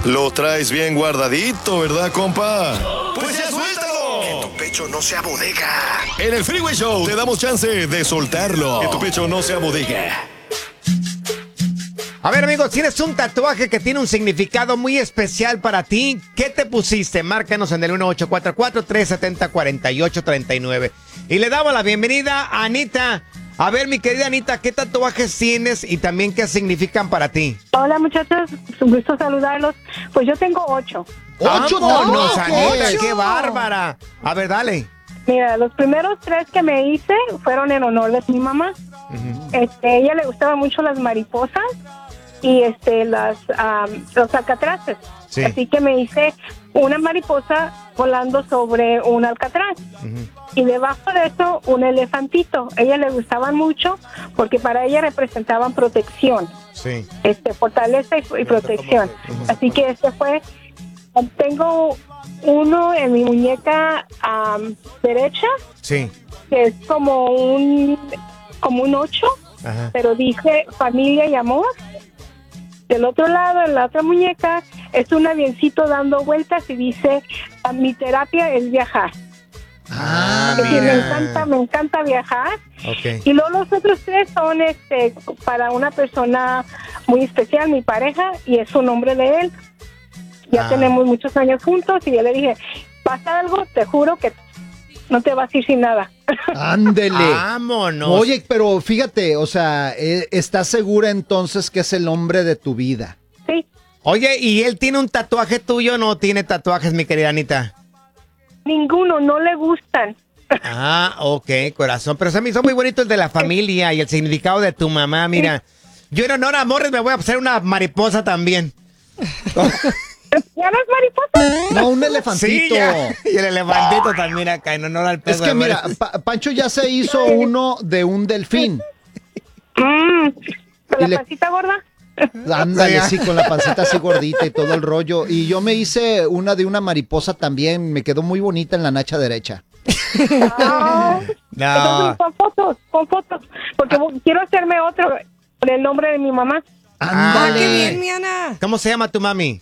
Lo traes bien guardadito, ¿verdad, compa? ¡Pues ya suéltalo! Que tu pecho no sea bodega. En el Freeway Show te damos chance de soltarlo. Que tu pecho no sea bodega. A ver, amigos, tienes un tatuaje que tiene un significado muy especial para ti. ¿Qué te pusiste? Márcanos en el 1844-370-4839. Y le damos la bienvenida a Anita. A ver, mi querida Anita, ¿qué tatuajes tienes y también qué significan para ti? Hola, muchachos. Un gusto saludarlos. Pues yo tengo 8. ¡8 tatuajes! Anita! ¡Qué bárbara! A ver, dale. Mira, los primeros 3 que me hice fueron en honor de mi mamá. Ella le gustaban mucho las mariposas y los alcatraces. Sí. Así que me hice una mariposa volando sobre un alcatraz. Y debajo de eso, un elefantito. A ella le gustaban mucho porque para ella representaban protección. Sí. Fortaleza y protección. Así que fue. Tengo uno en mi muñeca derecha, Sí. que es como un 8, Ajá. pero dice familia y amor. Del otro lado, en la otra muñeca, es un avioncito dando vueltas y dice, mi terapia es viajar. Ah, Es decir, mira. me encanta viajar. Ok. Y luego los otros 3 son para una persona muy especial, mi pareja, y es un nombre de él. Ya tenemos muchos años juntos y yo le dije, pasa algo, te juro que no te vas a ir sin nada. Ándele. Vámonos. Oye, pero fíjate, o sea, ¿estás segura entonces que es el hombre de tu vida? Sí. Oye, ¿y él tiene un tatuaje tuyo o no tiene tatuajes, mi querida Anita? Ninguno, no le gustan. Ah, ok, corazón. Pero se me hizo muy bonito el de la familia y el significado de tu mamá, mira. Yo en honor a Morris me voy a hacer una mariposa también. ¿Ya no es mariposa? No, un elefantito. Sí, ya. Y el elefantito también acá, en honor al Es peso que de mira, Morris. Pancho ya se hizo uno de un delfín. ¿Con Y la le- pancita gorda? Ándale, sí, con la pancita así gordita y todo el rollo. Y yo me hice una de una mariposa también, me quedó muy bonita en la nacha derecha. No. No. Entonces pon fotos, porque quiero hacerme otro con el nombre de mi mamá. Ándale. ¡Qué bien, mi Ana! ¿Cómo se llama tu mami?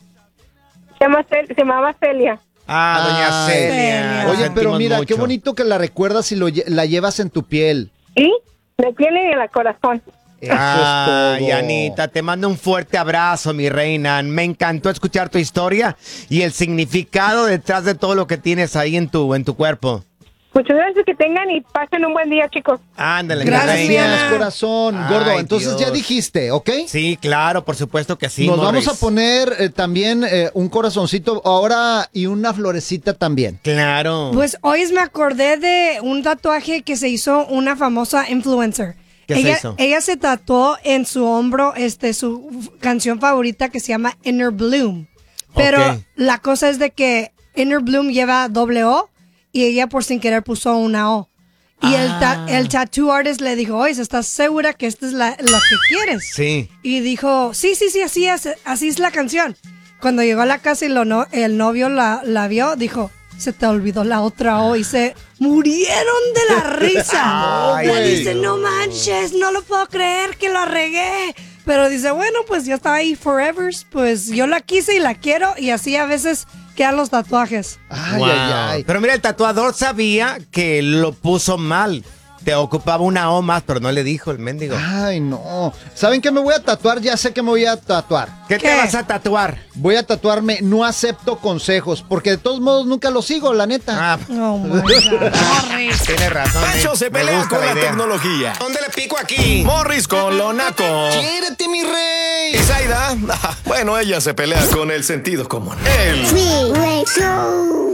Se llamaba Celia. Ah, doña Ay, Celia. Lo Oye, pero sentimos mira, qué mucho. bonito que la recuerdas y la llevas en tu piel. ¿Sí? De piel y de corazón. Eso es Ay, todo. Anita, te mando un fuerte abrazo, mi reina. Me encantó escuchar tu historia y el significado detrás de todo lo que tienes ahí en tu cuerpo. Muchas gracias, que tengan y pasen un buen día, chicos. Ándale, mi Gracias, reina. Gracias, corazón. Ay, Gordo, entonces Dios. ya dijiste, ¿ok? Sí, claro, por supuesto que sí. Nos Morris. vamos a poner también un corazoncito ahora y una florecita también. Claro. Pues hoy me acordé de un tatuaje que se hizo una famosa influencer. ¿Qué se hizo? Ella se tatuó en su hombro su canción favorita que se llama Inner Bloom. Pero Ok. la cosa es de que Inner Bloom lleva doble O y ella por sin querer puso una O. Y el tattoo artist le dijo, oye, ¿estás segura que esta es lo que quieres? Sí. Y dijo, sí, así es la canción. Cuando llegó a la casa y el novio la vio, dijo, se te olvidó la otra O y se murieron de la risa. Ay, Le Dios. dice, no manches, no lo puedo creer que lo regué. Pero dice, bueno, pues ya está ahí forever, pues yo la quise y la quiero y así a veces quedan los tatuajes. Ay, Wow. ay, ay. Pero mira, el tatuador sabía que lo puso mal. Te ocupaba una O más, pero no le dijo el mendigo. Ay, no. ¿Saben qué me voy a tatuar? Ya sé que me voy a tatuar. ¿Qué te ¿Qué? vas a tatuar? Voy a tatuarme, no acepto consejos, porque de todos modos nunca los sigo, la neta. Ah, Oh my God. Morris. tienes razón. Pancho se Me pelea gusta con la idea. tecnología. ¿Dónde le pico aquí? Morris con lo naco. ¡Quiérete, mi rey! Y Zaida, bueno, ella se pelea con el sentido común. El Freeway Show.